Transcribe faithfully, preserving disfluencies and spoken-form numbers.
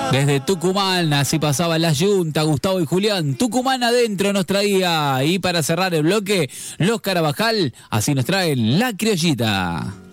Desde Tucumán, así pasaba la Yunta, Gustavo y Julián. Tucumán adentro nos traía. Y para cerrar el bloque, los Carabajal, así nos traen La Criollita.